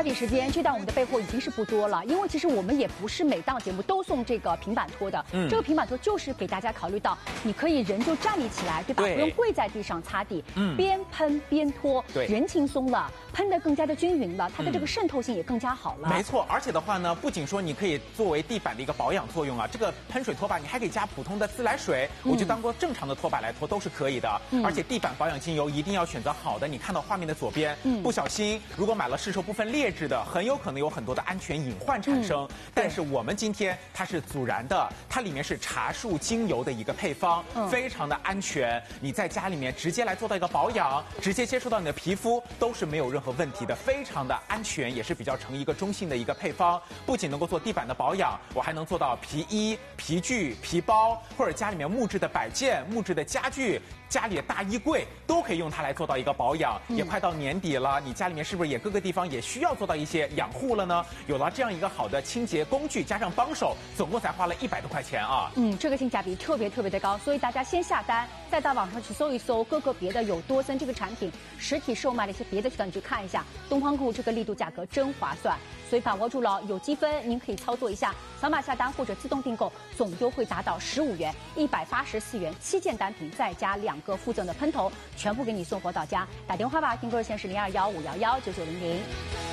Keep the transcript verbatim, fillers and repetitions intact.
抓紧时间，这档我们的备货已经是不多了，因为其实我们也不是每档节目都送这个平板拖的。嗯，这个平板拖就是给大家考虑到，你可以人就站立起来，对吧？对，不用跪在地上擦地，嗯，边喷边拖，对，人轻松了，喷得更加的均匀了，它的这个渗透性也更加好了。 没错，而且的话呢，不仅说你可以作为地板的一个保养作用啊，这个喷水拖把你还可以加普通的自来水，嗯、我就当做正常的拖把来拖都是可以的。嗯、而且地板保养精油一定要选择好的，你看到画面的左边，嗯、不小心如果买了市售部分劣质的，很有可能有很多的安全隐患产生。嗯、但是我们今天它是阻燃的，它里面是茶树精油的一个配方，嗯、非常的安全。你在家里面直接来做到一个保养，直接接触到你的皮肤都是没有任何问题的，非常的安全，也是比较成一个中性的一个配方。不仅能够做地板的保养，我还能做到皮衣、皮具、皮包，或者家里面木质的摆件、木质的家具。家里的大衣柜都可以用它来做到一个保养。嗯、也快到年底了，你家里面是不是也各个地方也需要做到一些养护了呢？有了这样一个好的清洁工具，加上帮手，总共才花了一百多块钱啊！ 嗯，这个性价比特别特别的高，所以大家先下单，再到网上去搜一搜各个别的有多森这个产品实体售卖的一些别的渠道，你去看一下。东方顾这个力度价格真划算，所以把握住了有积分，您可以操作一下，扫码下单或者自动订购，总优惠达到十五元，一百八十四元，七件单品再加两个附赠的喷头，全部给你送货到家。打电话吧，订购热线是零二幺五幺幺九九零零。